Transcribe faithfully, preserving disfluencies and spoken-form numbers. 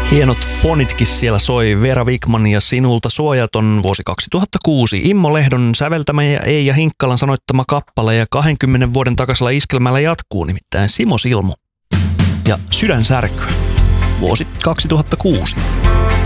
Hienot fonitkin siellä soi. Vera Wikman ja Sinulta suojaton vuosi kaksituhattakuusi. Immo Lehdon säveltämä ja Eija Hinkkalan sanoittama kappale ja kahdenkymmenen vuoden takaisella iskelmällä jatkuu nimittäin Simo Silmu ja Sydän särkyä vuosi kaksituhattakuusi.